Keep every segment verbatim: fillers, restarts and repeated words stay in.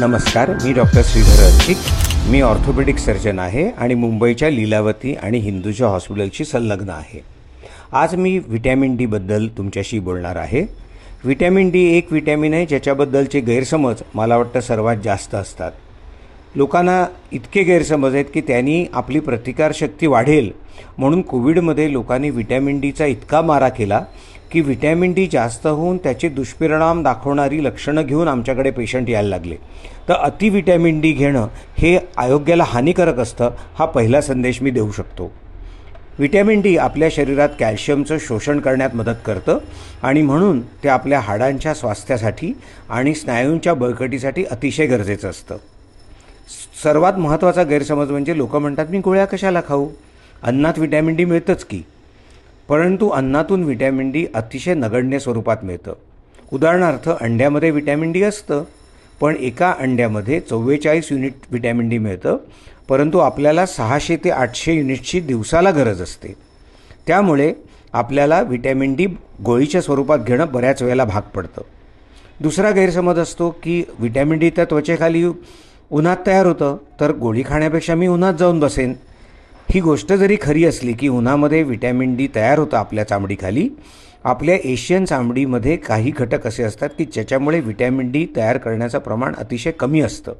नमस्कार, मी डॉक्टर श्रीधर अर्चिक. मी orthopaedic surgeon आहे आणि मुंबईच्या लीलावती आणि हिंदुजा हॉस्पिटलशी संलग्न आहे. आज मी व्हिटॅमिन डीबद्दल तुमच्याशी बोलणार आहे. व्हिटॅमिन डी एक व्हिटॅमिन आहे ज्याच्याबद्दलचे गैरसमज मला वाटतं सर्वात जास्त असतात. लोकांना इतके गैरसमज आहेत की त्यांनी आपली प्रतिकारशक्ती वाढेल म्हणून कोविडमध्ये लोकांनी व्हिटॅमिन डीचा इतका मारा केला की व्हिटॅमिन डी जास्त होऊन त्याचे दुष्परिणाम दाखवणारी लक्षणं घेऊन आमच्याकडे पेशंट यायला लागले. तर अति व्हिटॅमिन डी घेणं हे आरोग्याला हानिकारक असतं, हा पहिला संदेश मी देऊ शकतो. व्हिटॅमिन डी आपल्या शरीरात कॅल्शियमचं शोषण करण्यात मदत करतं आणि म्हणून ते आपल्या हाडांच्या स्वास्थ्यासाठी आणि स्नायूंच्या बळकटीसाठी अतिशय गरजेचं असतं. सर्वात महत्त्वाचा गैरसमज म्हणजे लोक म्हणतात मी गोळ्या कशाला खाऊ, अन्नात व्हिटॅमिन डी मिळतंच की. परंतु अन्नातून व्हिटॅमिन डी अतिशय नगण्य स्वरूपात मिळतं. उदाहरणार्थ अंड्यामध्ये व्हिटॅमिन डी असतं, पण एका अंड्यामध्ये चव्वेचाळीस युनिट व्हिटॅमिन डी मिळतं, परंतु आपल्याला सहाशे ते आठशे युनिटची दिवसाला गरज असते. त्यामुळे आपल्याला व्हिटॅमिन डी गोळीच्या स्वरूपात घेणं बऱ्याच वेळेला भाग पडतं. दुसरा गैरसमज असतो की व्हिटॅमिन डी तर त्वचेखाली उन्हात तयार होतं, तर गोळी खाण्यापेक्षा मी उन्हात जाऊन बसेन. ही गोष्ट जरी खरी असली की उन्हामध्ये व्हिटॅमिन डी तयार होतं आपल्या चामडीखाली, आपल्या एशियन चामडीमध्ये काही घटक असे असतात की ज्याच्यामुळे व्हिटॅमिन डी तयार करण्याचं प्रमाण अतिशय कमी असतं.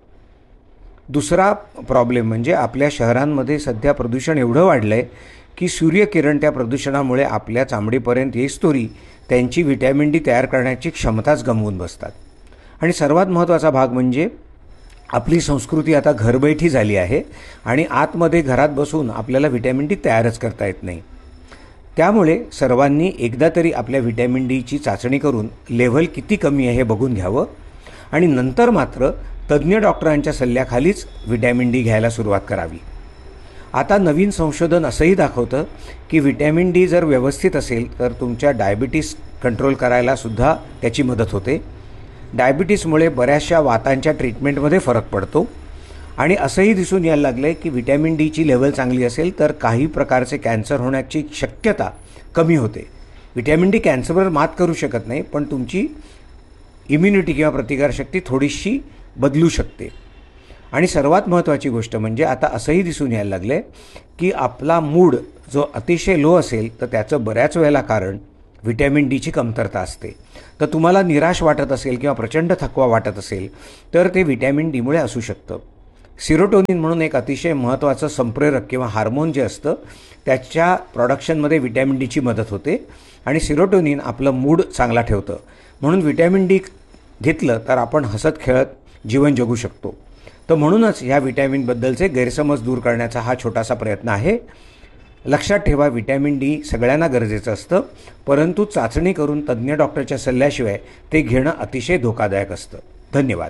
दुसरा प्रॉब्लेम म्हणजे आपल्या शहरांमध्ये सध्या प्रदूषण एवढं वाढलं आहे की सूर्यकिरण त्या प्रदूषणामुळे आपल्या चामडीपर्यंत येईस्तोरी त्यांची व्हिटॅमिन डी तयार करण्याची क्षमताच गमावून बसतात. आणि सर्वात महत्त्वाचा भाग म्हणजे आपली संस्कृती आता घरबैठी झाली आहे आणि आतमध्ये घरात बसून आपल्याला व्हिटॅमिन डी तयारच करता येत नाही. त्यामुळे सर्वांनी एकदा तरी आपल्या व्हिटॅमिन डीची चाचणी करून लेव्हल किती कमी आहे हे बघून घ्यावं आणि नंतर मात्र तज्ज्ञ डॉक्टरांच्या सल्ल्याखालीच व्हिटॅमिन डी घ्यायला सुरुवात करावी. आता नवीन संशोधन असंही दाखवतं की व्हिटॅमिन डी जर व्यवस्थित असेल तर तुमच्या डायबिटीस कंट्रोल करायलासुद्धा त्याची मदत होते. डायबिटीसमुळे बऱ्याचशा वातांच्या ट्रीटमेंटमध्ये फरक पडतो आणि असंही दिसून यायला लागलं आहे की व्हिटॅमिन डीची लेवल चांगली असेल तर काही प्रकारचे कॅन्सर होण्याची शक्यता कमी होते. व्हिटॅमिन डी कॅन्सरवर मात करू शकत नाही, पण तुमची इम्युनिटी किंवा प्रतिकारशक्ती थोडीशी बदलू शकते. आणि सर्वात महत्त्वाची गोष्ट म्हणजे आता असंही दिसून यायला लागलं आहे की आपला मूड जो अतिशय लो असेल तर त्याचं बऱ्याच वेळेला कारण व्हिटॅमिन डीची कमतरता असते. तर तुम्हाला निराश वाटत असेल किंवा प्रचंड थकवा वाटत असेल तर ते व्हिटॅमिन डीमुळे असू शकतं. सिरोटोनिन म्हणून एक अतिशय महत्त्वाचं संप्रेरक किंवा हार्मोन जे असतं त्याच्या प्रोडक्शनमध्ये व्हिटॅमिन डीची मदत होते आणि सिरोटोनिन आपलं मूड चांगला ठेवतं. म्हणून व्हिटॅमिन डी घेतलं तर आपण हसत खेळत जीवन जगू शकतो. तर म्हणूनच ह्या व्हिटॅमिनबद्दलचे गैरसमज दूर करण्याचा हा छोटासा प्रयत्न आहे. लक्षात ठेवा, व्हिटॅमिन डी सगळ्यांना गरजेचं असतं, परंतु चाचणी करून तज्ज्ञ डॉक्टरच्या सल्ल्याशिवाय ते घेणं अतिशय धोकादायक असतं. धन्यवाद.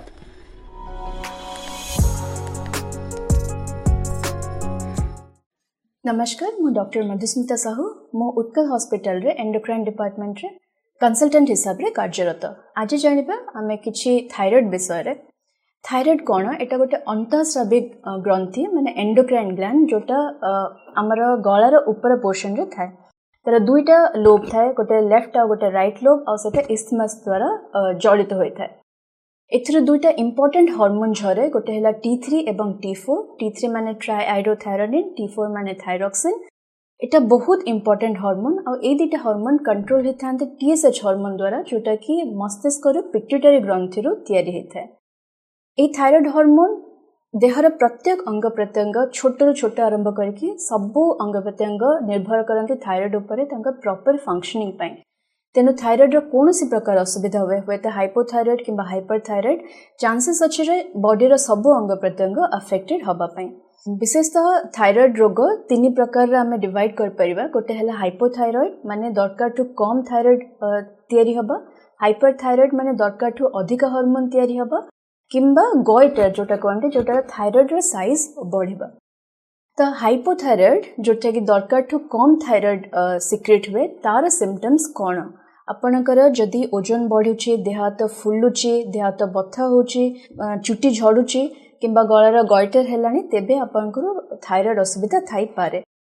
नमस्कार, मु डॉक्टर मधुस्मिता साहू. मु उत्कल हॉस्पिटल रे एंडोक्राइन डिपार्टमेंट रे कंसल्टेंट हिसाब रे कार्यरत. आज जानिबा आमे किछि थायराइड विषय रे. थायराइड कौन एटा गोटे अंतःस्राविक ग्रंथि माने एंडोक्राइन ग्लैंड जोटा आमर गଳାର ऊपर पोर्शन रे थाए. तर दुईटा लोब थाए, गोटे लेफ्ट आ गोटे राइट लोब आ सेटा इस्थमस द्वारा जड़ित होई थाए. एथरे दुईटा इंपोर्टेंट हार्मोन झरे, गोटे हला टी थ्री एवं T four. T three Mane ट्राइआयोडोथायरोनिन, T four Mane thyroxine. Etah बहुत इंपोर्टेंट हार्मोन आ ए दुईटा हार्मोन कंट्रोल हे थांते टीएसएच हार्मोन द्वारा जोटा कि मस्तिष्क रो पिट्यूटरी ग्रंथि रो तयारी हे थाए. ए थायराइड हार्मोन देहर प्रत्येक अंग प्रत्यंग छोट छोट आरंभ करके सबू अंग प्रत्यंग निर्भर करते थायराइड उपरे तांका प्रॉपर फंक्शनिंग पाई. तेनु थायराइड रो कोनोसी प्रकार असुविधा हुए हुए तो हाइपोथायराइड किंबा हाइपरथायराइड चांसेस अच्छे रे बॉडी रो सबू अंग प्रत्यंग अफेक्टेड हबा पाई. विशेषतः थायराइड रोग तीन प्रकार रे हमें डिवाइड कर परिबा. गोटे हला हाइपोथायराइड माने दरकार टू कम थायराइड तयारी हबा. हाइपरथायराइड माने दरकार टू अधिक हार्मोन तयारी हबा किंबा गॉइटर जोटा कहते जोटा थायराइड रो साइज बढ़िबा. तो हाइपोथायराइड जोटा कि दरकार ठू कम थायराइड सिक्रेट हुए तार सिम्पटम्स कौन. आपणकर जदि ओजन बढ़ुचे, देह हाथ फुलुचे, देह हाथ बथा होचे, चुटी झड़ुचे किंबा गଳାର गॉइटर हेलानी तेबे आपणकर थायराइड असुविधा थाई पारे.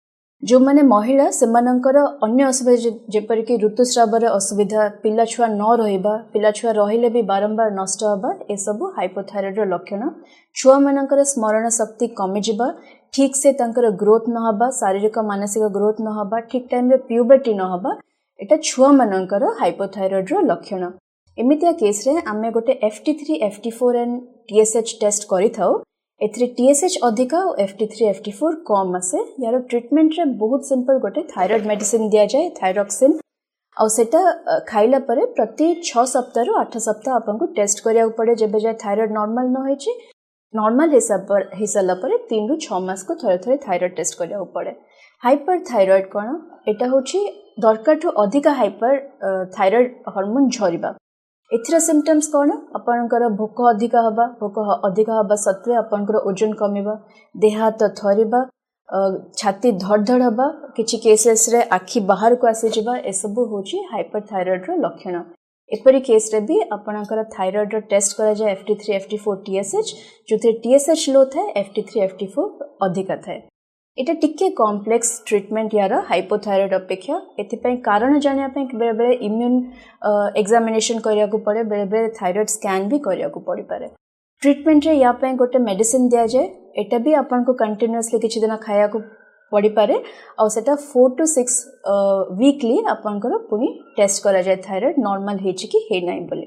जो माने महिला सेमानंकर अन्य असुविधा जेपरिक ऋतुस्रावर असुविधा पिला छुआ न रहिबा पिला छुआ रहिले भी बारंबार नष्ट हबा ए सब हाइपोथायरॉइड रो लक्षण छुआ मानकर स्मरण शक्ति कमी जिबा ठीक से तंकर ग्रोथ न हबा शारीरिक मानसिक ग्रोथ न हबा ठीक टाइम रे प्यूबर्टी न हबा एटा छुआ मानकर हाइपोथायरॉइड रो लक्षण एमितिया केस रे आमे गोटे F T three F T four end T S H taste करि थाउ एथरे टी एस एच अधिका और F T three F T four कम आसे यार ट्रीटमेंट रे बहुत सिंपल गोटे थायराइड मेडिसिन दिया जाए थायरॉक्सिन और सेटा खाइला परे प्रति छह सप्ताह रु आठ सप्ताह आपन टेस्ट करिया पड़े जेबे जाय थायराइड नॉर्मल न होई छि नॉर्मल हिसाब पर हिसाला परे तीन रु छह मास को थरे थरे थायराइड टेस्ट करिया पड़े हाइपर थायराइड कोन एटा होछि दरकार ठु अधिका हाइपर थायराइड हार्मोन झरिबा एथरा सिम्पटम्स कोन आपनकर भूख अधिका हबा भूख अधिका हबा सत्वे आपनकर ओजन कमिबा देह हाथ थरिबा छाती धड़धड़ हबा किछि केसेस रे आखि बाहर को आसी जिबा ए सब होछि हाइपरथायरॉइड रो लक्षण एपरि केस रे भी आपनकर थायराइड रो टेस्ट करा जाय F T three F T four T S H जोथे T S H low थाए F T three F T four अधिका थाए एटा टिके कॉम्प्लेक्स ट्रीटमेंट यार हाइपोथायरॉइड अपेक्षा एथिपई कारण जानिया पे बेले बेले इम्यून एग्जामिनेशन करिया को पड़े बेले बेले थायराइड स्कैन भी करिया को पड़ी पारे ट्रीटमेंट रे या पे गोटे मेडिसिन दिया जाए एटा भी आपन को कंटीन्यूअसली किछि दिन खाया को पड़ी पारे और सेटा फोर टू सिक्स वीकली आपन को पुनी टेस्ट करा जाए थायराइड नॉर्मल हेछि कि हे नै बोली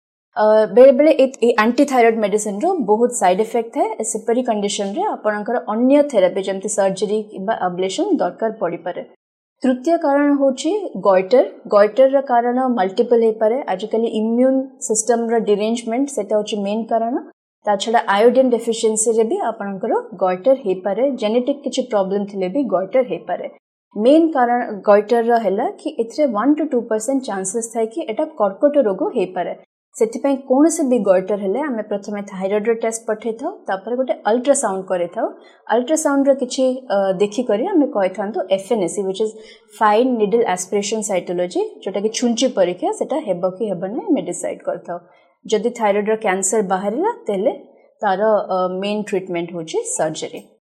Bele Bele anti thyroid medicine row बहुत साइड इफेक्ट है सेपरी कंडीशन रे आपनकर अन्य थेरेपी जमति सर्जरी किबा अब्लेशन दरकार पड़ी पारे तृतीय कारण होछि गॉइटर गॉइटर रा कारण मल्टीपल हे पारे आजकल इम्यून सिस्टम रा डिरेंजमेंट सेटा होछि मेन कारण ता छडा आयोडीन डेफिशिएंसी रे भी आपनकर गॉइटर हे पारे जेनेटिक किछि प्रॉब्लम थिले भी गॉइटर हे पारे मेन कारण गॉइटर रा हैला कि एथरे one two two percent chances थाय कि एटा कर्कट रोग हे पारे सेथिपई कोन से भी गॉइटर हेले आमे प्रथमे थायराइड रो टेस्ट पठे थाउ तापर गोटे अल्ट्रासाउंड करे थाउ अल्ट्रासाउंड रो किछि देखि करी आमे कहि थांतो F N A C which is fine needle aspiration cytology जोटा कि छुंची परीक्षा सेटा हेबो कि हेबो नै मे डिसाइड करथाउ जदि थायराइड रो कैंसर बाहरिला तेले तार मेन ट्रीटमेंट होछि सर्जरी।